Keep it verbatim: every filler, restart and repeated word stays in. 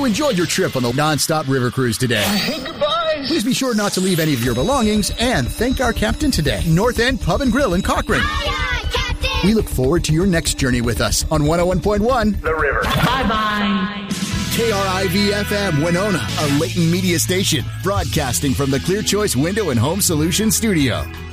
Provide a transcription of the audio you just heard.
you enjoyed your trip on the Nonstop River Cruise today. Hey, goodbye. Please be sure not to leave any of your belongings and thank our captain today, North End Pub and Grill in Cochrane. Aye, aye, Captain. We look forward to your next journey with us on one oh one point one The River. Bye-bye. K R I V F M Winona, a Leighton Media station, broadcasting from the Clear Choice Window and Home Solutions Studio.